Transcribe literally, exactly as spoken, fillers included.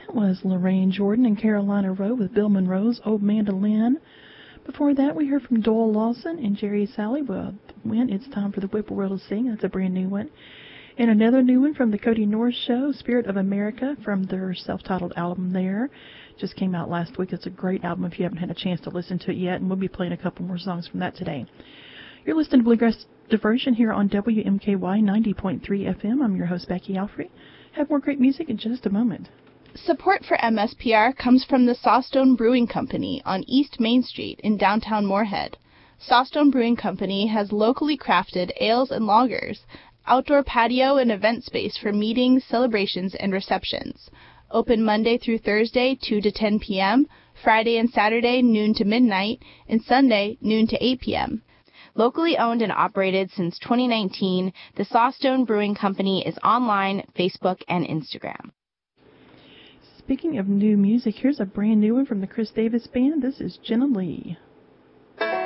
That was Lorraine Jordan and Carolina Rowe with Bill Monroe's Old Mandolin. Before that, we heard from Doyle Lawson and Jerry Salley with When It's Time for the Whippoorwill to Sing. That's a brand new one. And another new one from the Cody North Show, Spirit of America, from their self-titled album there. Just came out last week. It's a great album if you haven't had a chance to listen to it yet, and we'll be playing a couple more songs from that today. You're listening to Bluegrass Diversion here on W M K Y ninety point three F M. I'm your host, Becky Alfrey. Have more great music in just a moment. Support for M S P R comes from the Sawstone Brewing Company on East Main Street in downtown Moorhead. Sawstone Brewing Company has locally crafted ales and lagers, outdoor patio and event space for meetings, celebrations, and receptions. Open Monday through Thursday, two to ten p.m., Friday and Saturday, noon to midnight, and Sunday, noon to eight p.m. Locally owned and operated since twenty nineteen, the Sawstone Brewing Company is online, Facebook, and Instagram. Speaking of new music, here's a brand new one from the Chris Davis Band. This is Jenna Lee.